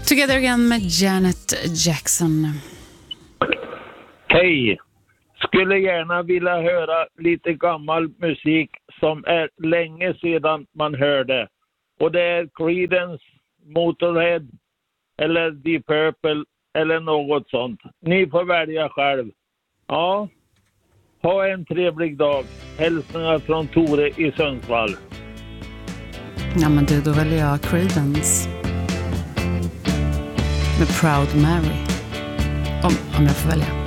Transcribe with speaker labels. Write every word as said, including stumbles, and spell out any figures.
Speaker 1: Together Again med Janet Jackson.
Speaker 2: Hej! Skulle gärna vilja höra lite gammal musik som är länge sedan man hörde. Och det är Creedence, Motorhead eller Deep Purple eller något sånt. Ni får välja själv. Ja, ha en trevlig dag. Hälsningar från Tore i Sundsvall.
Speaker 1: Ja men du, då väljer jag Creedence med Proud Mary. Om, om jag får välja.